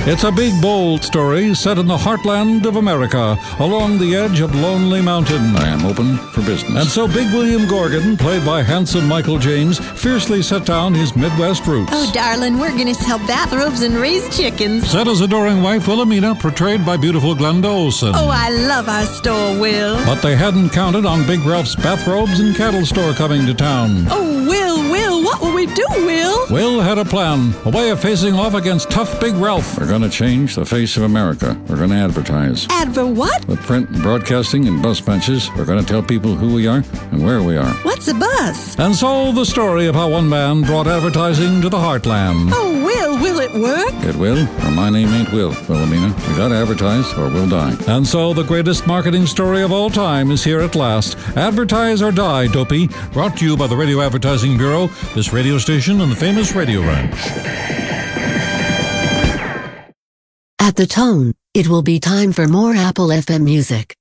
It's a big, bold story set in the heartland of America, along the edge of Lonely Mountain. I am open for business. And so Big William Gorgon, played by handsome Michael James, fiercely set down his Midwest roots. Oh, darling, we're going to sell bathrobes and raise chickens. Setta's adoring wife, Wilhelmina, portrayed by beautiful Glenda Olsen. Oh, I love our store, Will. But they hadn't counted on Big Ralph's bathrobes and cattle store coming to town. Oh, Will, what will we do, Will? Will had a plan, a way of facing off against tough Big Ralph. We're going to change the face of America. We're going to advertise. What? With print and broadcasting and bus benches, we're going to tell people who we are and where we are. What's a bus? And so the story of how one man brought advertising to the heartland. Oh, will it work? It will, or my name ain't Will, Wilhelmina. We got to advertise or we'll die. And so the greatest marketing story of all time is here at last. Advertise or Die, Dopey. Brought to you by the Radio Advertising Bureau, this radio station, and the famous Radio Ranch. At the tone, it will be time for more Apple FM music.